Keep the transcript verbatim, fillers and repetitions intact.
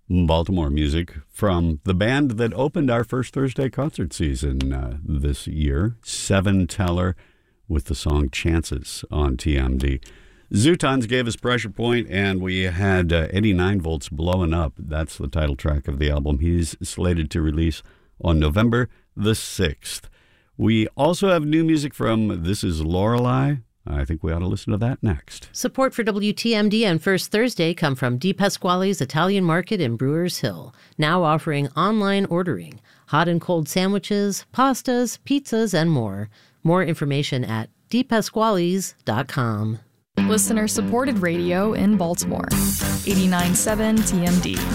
Baltimore music from the band that opened our first Thursday concert season uh, this year, Seven Teller, with the song Chances on T M D. Zootons gave us Pressure Point, and we had uh, Eddie Nine Volts Blowing Up. That's the title track of the album. He's slated to release on November the sixth. We also have new music from This Is Lorelei. I think we ought to listen to that next. Support for W T M D and First Thursday come from Di Pasquale's Italian Market in Brewers Hill, now offering online ordering, hot and cold sandwiches, pastas, pizzas, and more. More information at di pasquales dot com. Listener-supported radio in Baltimore. eighty-nine point seven T M D.